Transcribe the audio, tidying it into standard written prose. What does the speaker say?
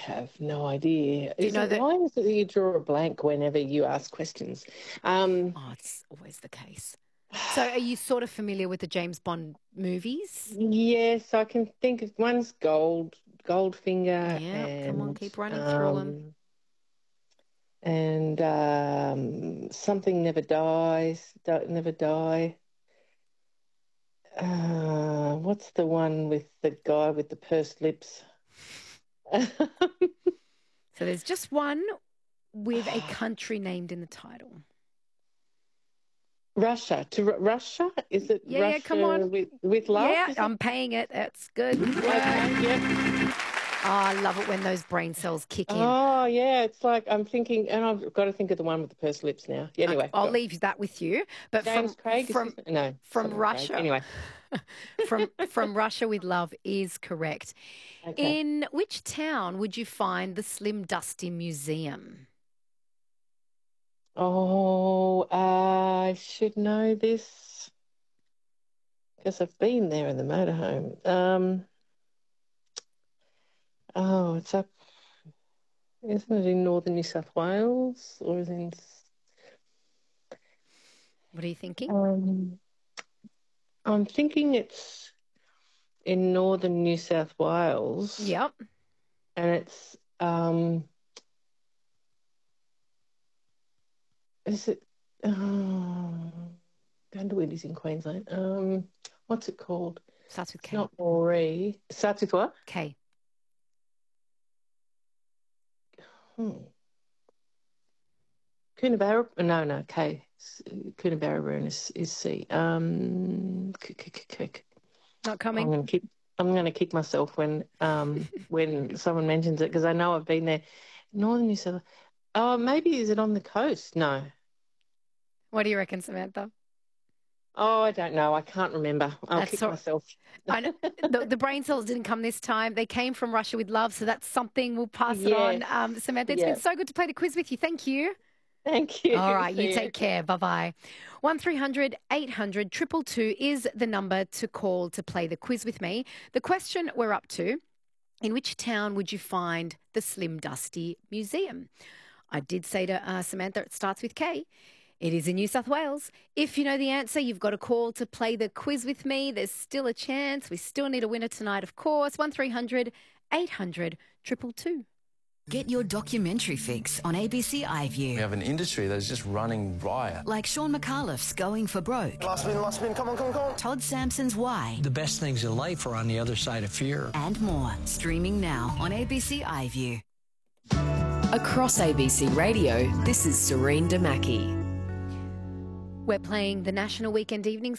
have no idea. Do you know that? Why is it that you draw a blank whenever you ask questions? Oh, it's always the case. So are you sort of familiar with the James Bond movies? Yes, I can think of one's Goldfinger, Yeah, come on, keep running through them. And Something Never Dies, Don't Never Die. What's the one with the guy with the pursed lips? So there's just one with a country named in the title. Russia. Russia? Is it Yeah, Russia yeah, come on. with love? Yeah, I'm paying it. That's good. Good work. Okay, yep. Oh, I love it when those brain cells kick in. Oh, yeah, it's like I'm thinking, and I've got to think of the one with the pursed lips now. Anyway. I'll leave that with you. But James Craig? From Russia. Anyway. from Russia with Love is correct. Okay. In which town would you find the Slim Dusty Museum? Oh, I should know this because I've been there in the motorhome. It's up, isn't it in northern New South Wales or is it in? What are you thinking? I'm thinking it's in northern New South Wales. Yep. And it's is it Gundawid is in Queensland. What's it called? Starts with K. It's not Moree. Starts with what? K. Coonabarra? No, K. Coonabarra is C. Not coming. I'm going to kick myself when someone mentions it because I know I've been there. Northern New South. Oh, maybe is it on the coast? No. What do you reckon, Samantha? Oh, I don't know. I can't remember. I'll kick myself. I know. The brain cells didn't come this time. They came from Russia with Love, so that's something. We'll pass it on. Samantha, it's been so good to play the quiz with you. Thank you. Thank you. All right, you take care. Bye-bye. 1300 800 222 is the number to call to play the quiz with me. The question we're up to, in which town would you find the Slim Dusty Museum? I did say to Samantha, it starts with K. It is in New South Wales. If you know the answer, you've got a call to play the quiz with me. There's still a chance. We still need a winner tonight, of course. 1300 800 222. Get your documentary fix on ABC iView. We have an industry that's just running riot. Like Sean McAuliffe's Going for Broke. Last spin, come on. Todd Sampson's Why. The best things in life are on the other side of fear. And more. Streaming now on ABC iView. Across ABC Radio, this is Serene Damaki. We're playing the National Weekend Evenings